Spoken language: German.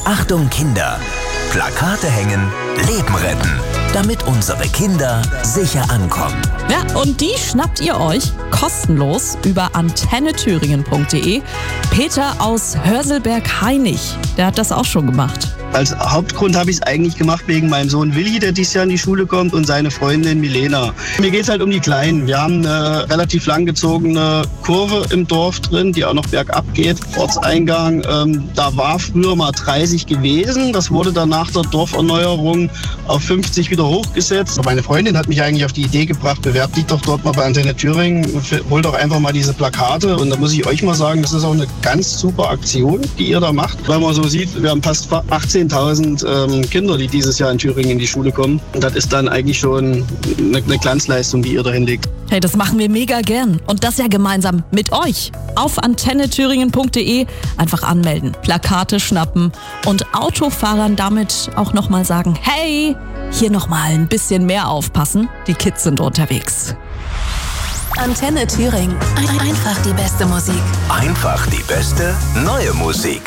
Achtung Kinder! Plakate hängen, Leben retten, damit unsere Kinder sicher ankommen. Ja, und die schnappt ihr euch kostenlos über antennethüringen.de. Peter aus Hörselberg-Hainich, der hat das auch schon gemacht. Als Hauptgrund habe ich es eigentlich gemacht wegen meinem Sohn Willi, der dieses Jahr in die Schule kommt, und seine Freundin Milena. Mir geht es halt um die Kleinen. Wir haben eine relativ langgezogene Kurve im Dorf drin, die auch noch bergab geht. Ortseingang, da war früher mal 30 gewesen. Das wurde dann nach der Dorferneuerung auf 50 wieder hochgesetzt. Meine Freundin hat mich eigentlich auf die Idee gebracht, bewerbt dich doch dort mal bei Antenne Thüringen, hol doch einfach mal diese Plakate. Und da muss ich euch mal sagen, das ist auch eine ganz super Aktion, die ihr da macht. Weil man so sieht, wir haben fast 18.000 Kinder, die dieses Jahr in Thüringen in die Schule kommen. Und das ist dann eigentlich schon eine Glanzleistung, die ihr da hinlegt. Hey, das machen wir mega gern. Und das ja gemeinsam mit euch. Auf antennethüringen.de einfach anmelden, Plakate schnappen und Autofahrern damit auch nochmal sagen, hey, hier nochmal ein bisschen mehr aufpassen. Die Kids sind unterwegs. Antenne Thüringen. Einfach die beste Musik. Einfach die beste neue Musik.